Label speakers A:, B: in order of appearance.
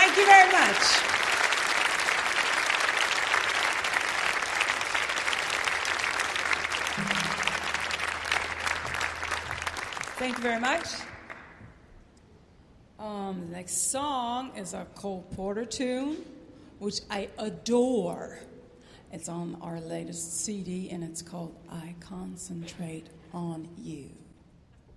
A: Thank you very much. Thank you very much. The next song is a Cole Porter tune, which I adore. It's on our latest CD, and it's called I Concentrate on You.